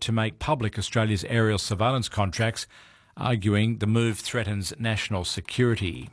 to make public Australia's aerial surveillance contracts, arguing the move threatens national security.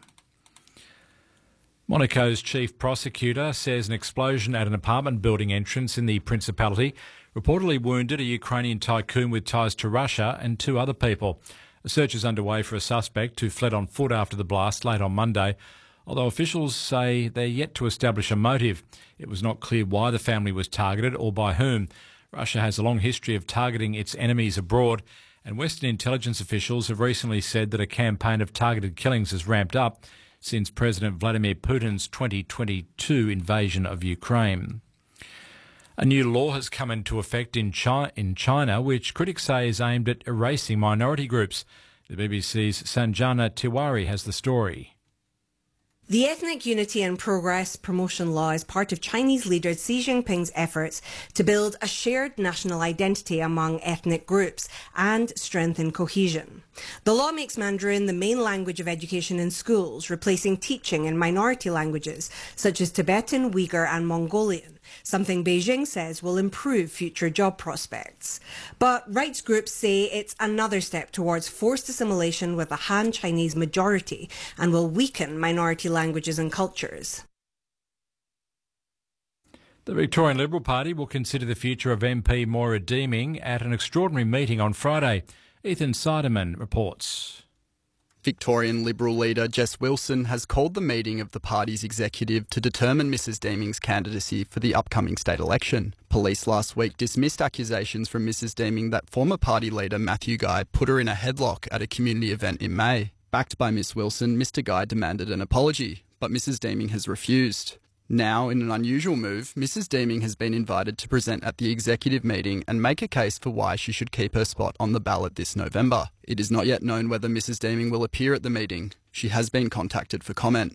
Monaco's chief prosecutor says an explosion at an apartment building entrance in the Principality reportedly wounded a Ukrainian tycoon with ties to Russia and 2 other people. A search is underway for a suspect who fled on foot after the blast late on Monday, although officials say they're yet to establish a motive. It was not clear why the family was targeted or by whom. Russia has a long history of targeting its enemies abroad, and Western intelligence officials have recently said that a campaign of targeted killings has ramped up since President Vladimir Putin's 2022 invasion of Ukraine. A new law has come into effect in China, which critics say is aimed at erasing minority groups. The BBC's Sanjana Tiwari has the story. The Ethnic Unity and Progress Promotion Law is part of Chinese leader Xi Jinping's efforts to build a shared national identity among ethnic groups and strengthen cohesion. The law makes Mandarin the main language of education in schools, replacing teaching in minority languages such as Tibetan, Uyghur and Mongolian, something Beijing says will improve future job prospects. But rights groups say it's another step towards forced assimilation with a Han Chinese majority and will weaken minority languages and cultures. The Victorian Liberal Party will consider the future of MP Moira Deeming at an extraordinary meeting on Friday. Ethan Siderman reports. Victorian Liberal leader Jess Wilson has called the meeting of the party's executive to determine Mrs Deeming's candidacy for the upcoming state election. Police last week dismissed accusations from Mrs Deeming that former party leader Matthew Guy put her in a headlock at a community event in May. Backed by Miss Wilson, Mr Guy demanded an apology, but Mrs Deeming has refused. Now, in an unusual move, Mrs Deeming has been invited to present at the executive meeting and make a case for why she should keep her spot on the ballot this November. It is not yet known whether Mrs Deeming will appear at the meeting. She has been contacted for comment.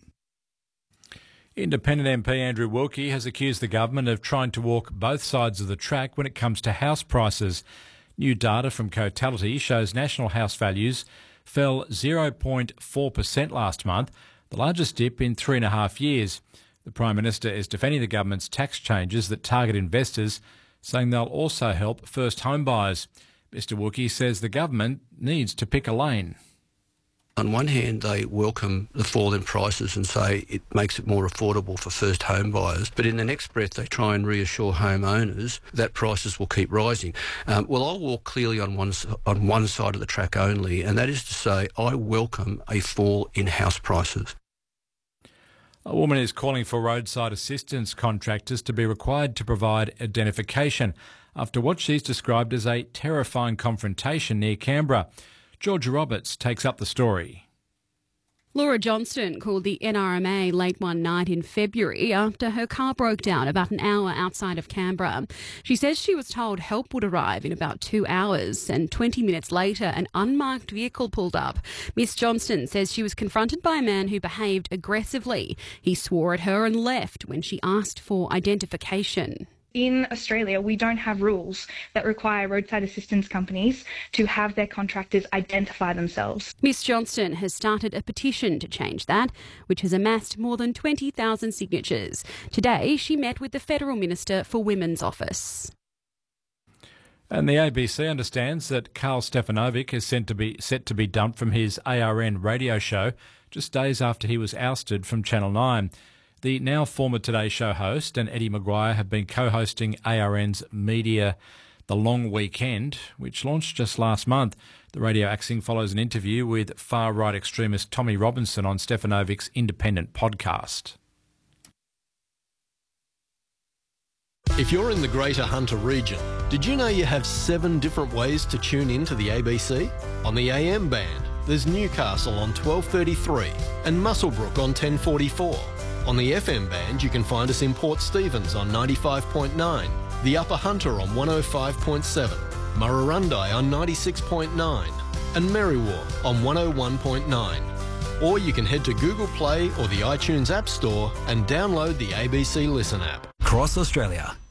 Independent MP Andrew Wilkie has accused the government of trying to walk both sides of the track when it comes to house prices. New data from Cotality shows national house values fell 0.4% last month, the largest dip in 3.5 years. The Prime Minister is defending the government's tax changes that target investors, saying they'll also help first home buyers. Mr Wilkie says the government needs to pick a lane. On one hand, they welcome the fall in prices and say it makes it more affordable for first home buyers. But in the next breath, they try and reassure homeowners that prices will keep rising. Well, I'll walk clearly on one side of the track only, and that is to say I welcome a fall in house prices. A woman is calling for roadside assistance contractors to be required to provide identification after what she's described as a terrifying confrontation near Canberra. Georgia Roberts takes up the story. Laura Johnston called the NRMA late one night in February after her car broke down about an hour outside of Canberra. She says she was told help would arrive in about 2 hours, and 20 minutes later an unmarked vehicle pulled up. Miss Johnston says she was confronted by a man who behaved aggressively. He swore at her and left when she asked for identification. In Australia, we don't have rules that require roadside assistance companies to have their contractors identify themselves. Miss Johnston has started a petition to change that, which has amassed more than 20,000 signatures. Today, she met with the Federal Minister for Women's Office. And the ABC understands that Carl Stefanovic is set to be dumped from his ARN radio show just days after he was ousted from Channel 9. The now former Today Show host and Eddie Maguire have been co-hosting ARN's media The Long Weekend, which launched just last month. The radio axing follows an interview with far-right extremist Tommy Robinson on Stefanovic's independent podcast. If you're in the Greater Hunter region, did you know you have 7 different ways to tune in to the ABC? On the AM band, there's Newcastle on 1233 and Muswellbrook on 1044. On the FM band, you can find us in Port Stephens on 95.9, the Upper Hunter on 105.7, Murrurundi on 96.9 and Merriwa on 101.9. Or you can head to Google Play or the iTunes App Store and download the ABC Listen app. Across Australia,